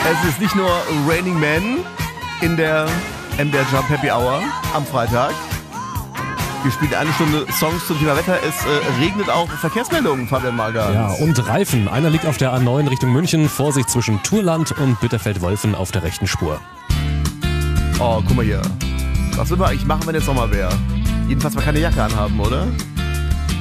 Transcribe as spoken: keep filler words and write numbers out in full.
Es ist nicht nur Raining Man in der M D R Jump Happy Hour am Freitag. Wir spielen eine Stunde Songs zum Thema Wetter. Es äh, regnet auch Verkehrsmeldungen, Fabian Marga. Ja, und Reifen. Einer liegt auf der A neun Richtung München. Vorsicht zwischen Thurland und Bitterfeld-Wolfen auf der rechten Spur. Oh, guck mal hier. Was will man eigentlich machen, wenn jetzt Sommer wäre? Jedenfalls mal keine Jacke anhaben, oder?